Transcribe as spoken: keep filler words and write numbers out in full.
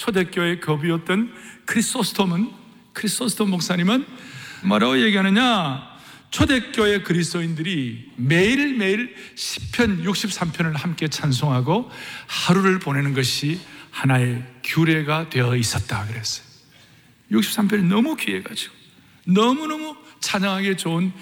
초대교회 거부였던 크리소스톰은 크리소스톰 목사님은 뭐라고 얘기하느냐? 초대교회 그리스도인들이 매일매일 시편 육십삼 편을 함께 찬송하고 하루를 보내는 것이 하나의 규례가 되어 있었다 그랬어요. 육십삼 편이 너무 귀해가지고 너무너무 찬양하기 좋은